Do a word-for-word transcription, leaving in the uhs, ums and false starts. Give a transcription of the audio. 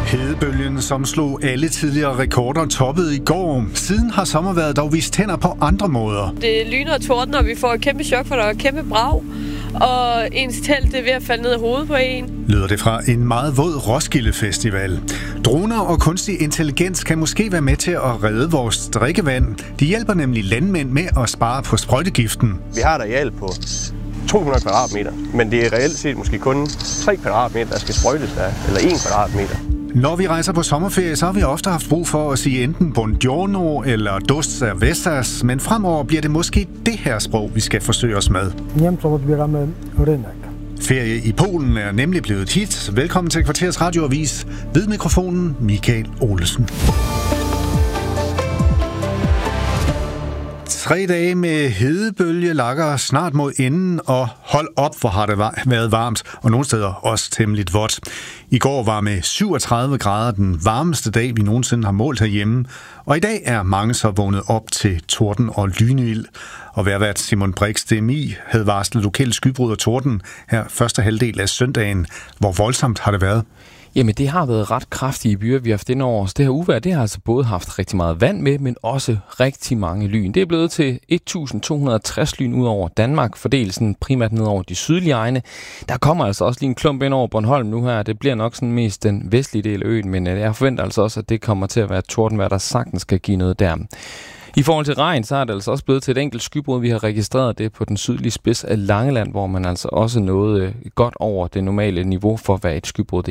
Hedebølgen, som slog alle tidligere rekorder, toppede i går. Siden har sommervejret dog vist tænder på andre måder. Det lyner og tordner, og vi får et kæmpe chok, for der er et kæmpe brag. Og ens telt er ved at falde ned i hovedet på en. Lyder det fra en meget våd Roskilde Festival. Droner og kunstig intelligens kan måske være med til at redde vores drikkevand. De hjælper nemlig landmænd med at spare på sprøjtegiften. Vi har et areal på to hundrede kvadratmeter, men det er reelt set måske kun tre kvadratmeter, der skal sprøjtes der, eller en kvadratmeter. Når vi rejser på sommerferie, så har vi ofte haft brug for at sige enten buongiorno eller dos cervezas, men fremover bliver det måske det her sprog, vi skal forsøge os med. Ferie i Polen er nemlig blevet hit. Velkommen til Kvarters Radioavis. Ved mikrofonen Michael Olesen. Tre dage med hedebølge lakker snart mod enden, og hold op, hvor har det været varmt, og nogle steder også temmelig vådt. I går var med syvogtredive grader den varmeste dag, vi nogensinde har målt herhjemme, og i dag er mange så vågnet op til torden og lynild. Og vejrvært Simon Brix D M I havde varslet lokal skybrud og torden her første halvdel af søndagen. Hvor voldsomt har det været? Jamen, det har været ret kraftige byer, vi har haft indover os. Det her uvejr, det har altså både haft rigtig meget vand med, men også rigtig mange lyn. Det er blevet til et tusind to hundrede og tres lyn ud over Danmark, fordelt sådan primært ned over de sydlige egne. Der kommer altså også lige en klump ind over Bornholm nu her. Det bliver nok sådan mest den vestlige del af øen, men jeg forventer altså også, at det kommer til at være tordenvejr, der sagtens skal give noget der. I forhold til regn, så er det altså også blevet til et enkelt skybrud. Vi har registreret det på den sydlige spids af Langeland, hvor man altså også nåede godt over det normale niveau for, hvad et skybrud